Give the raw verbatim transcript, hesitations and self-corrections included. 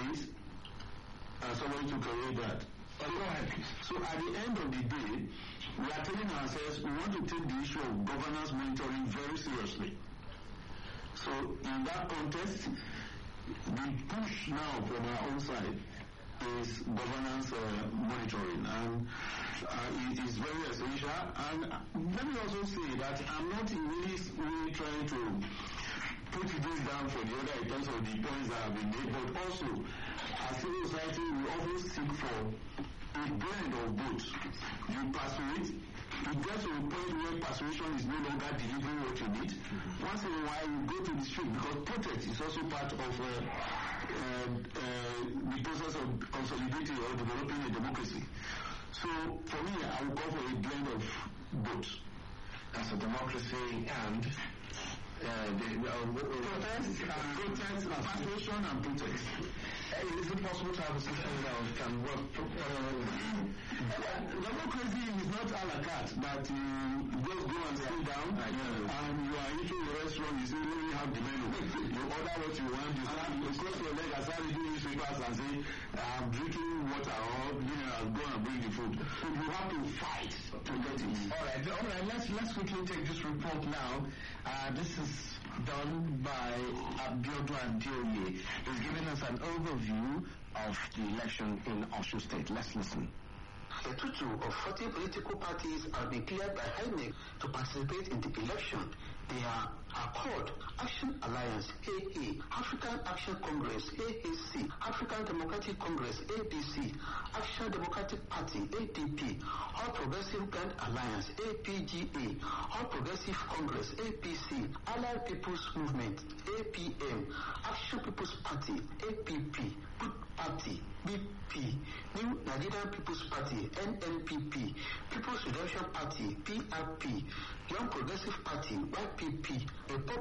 this, and somebody took away that. So at the end of the day, we are telling ourselves we want to take the issue of governance monitoring very seriously. So in that context, the push now from our own side is governance uh, monitoring, and uh, it is very essential. And let me also say that I'm not really, really trying to put this down for the other in terms of the points that have been made, but also as civil society we often seek for a blend of both. You persuade, it gets to a point where persuasion is no longer delivering what you need. Mm-hmm. Once in a while you go to the street, because protest is also part of uh, uh, uh, the process of consolidating or developing a democracy. So for me, I would call for a blend of both. As a democracy and uh, the, uh, protest, uh, protest, persuasion and protest. Uh, is it possible to have a system that can work? Uh, democracy is not a la carte that you just go and sit down and you are eating the restaurant, you say, let me have the menu. You order what you want, you start, you cross your leg and start reading newspapers and say, I'm drinking water or minerals, go and bring the food. So you have to fight to get it. All right, all right. Let's let's quickly take this report now. Uh, this is done by Abiodun Adeoye. He's giving us an overview of the election in Osun State. Let's listen. A total of forty political parties have been cleared by I N E C to participate in the election. They are Accord, Action Alliance, A A, African Action Congress, A A C, African Democratic Congress, A D C, Action Democratic Party, A D P, All Progressive Grand Alliance, A P G A, All Progressive Congress, A P C, Allied People's Movement, A P M, Action People's Party, A P P, Good Party, B P, New Nigerian People's Party, N N P P, People's Redemption Party, P R P, Young Progressive Party, Y P P, Republic